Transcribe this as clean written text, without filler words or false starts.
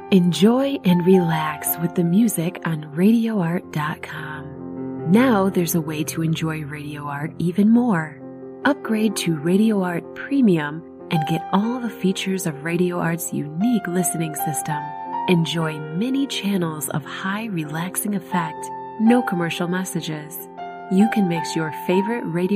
Enjoy and relax with the music on RadioArt.com. Now there's a way to enjoy Radio Art even more. Upgrade to Radio Art Premium and get all the features of Radio Art's unique listening system. Enjoy many channels of high relaxing effect, no commercial messages. You can mix your favorite Radio